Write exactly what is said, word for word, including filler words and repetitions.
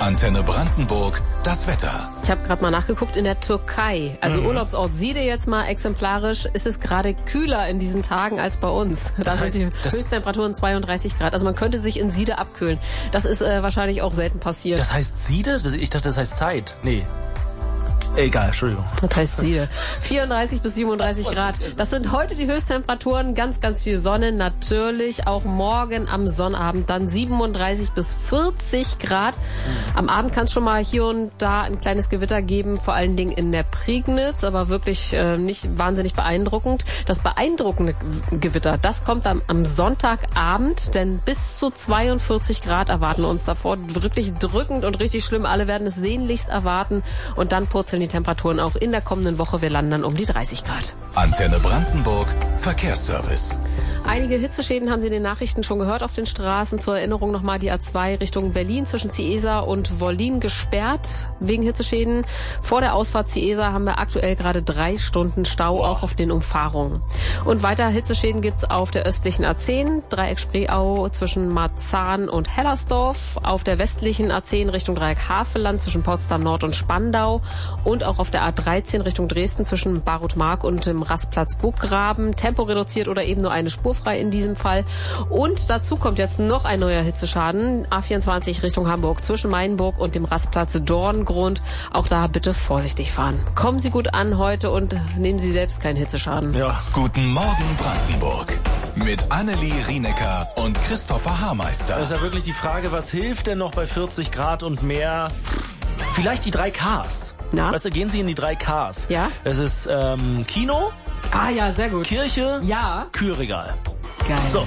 Antenne Brandenburg, das Wetter. Ich habe gerade mal nachgeguckt, in der Türkei, also mhm. Urlaubsort Side jetzt mal exemplarisch, ist es gerade kühler in diesen Tagen als bei uns. Da Das heißt, sind die Höchsttemperaturen zweiunddreißig Grad. Also man könnte sich in Side abkühlen. Das ist äh, wahrscheinlich auch selten passiert. Das heißt Side? Ich dachte, das heißt Zeit. Nee. Egal, Entschuldigung. Das heißt Side. vierunddreißig bis siebenunddreißig Grad. Das sind heute die Höchsttemperaturen. Ganz, ganz viel Sonne. Natürlich auch morgen am Sonnabend dann siebenunddreißig bis vierzig Grad. Am Abend kann es schon mal hier und da ein kleines Gewitter geben, vor allen Dingen in der Prignitz, aber wirklich äh, nicht wahnsinnig beeindruckend. Das beeindruckende Gewitter, das kommt am, am Sonntagabend, denn bis zu zweiundvierzig Grad erwarten uns davor. Wirklich drückend und richtig schlimm. Alle werden es sehnlichst erwarten und dann purzeln die Temperaturen auch in der kommenden Woche. Wir landen dann um die dreißig Grad. Antenne Brandenburg, Verkehrsservice. Einige Hitzeschäden haben Sie in den Nachrichten schon gehört auf den Straßen. Zur Erinnerung nochmal die A zwei Richtung Berlin zwischen Ciesa und Wollin gesperrt wegen Hitzeschäden. Vor der Ausfahrt Ciesa haben wir aktuell gerade drei Stunden Stau, auch auf den Umfahrungen. Und weiter Hitzeschäden gibt's auf der östlichen A zehn, Dreieck Spreeau zwischen Marzahn und Hellersdorf, auf der westlichen A zehn Richtung Dreieck Havelland zwischen Potsdam Nord und Spandau und auch auf der A dreizehn Richtung Dresden zwischen Barutmark und dem Rastplatz Burggraben. Tempo reduziert oder eben nur eine Spur frei in diesem Fall. Und dazu kommt jetzt noch ein neuer Hitzeschaden. A vierundzwanzig Richtung Hamburg zwischen Mainburg und dem Rastplatz Dorngrund. Auch da bitte vorsichtig fahren. Kommen Sie gut an heute und nehmen Sie selbst keinen Hitzeschaden. Ja. Guten Morgen Brandenburg. Mit Annelie Rienecker und Christopher Haarmeister. Das ist ja wirklich die Frage, was hilft denn noch bei vierzig Grad und mehr? Vielleicht die drei Ks. Na? Weißt du, gehen Sie in die drei Ks. Ja? Es ist ähm, Kino, Ah ja, sehr gut. Kirche, Ja. Kühlregal. Geil. So.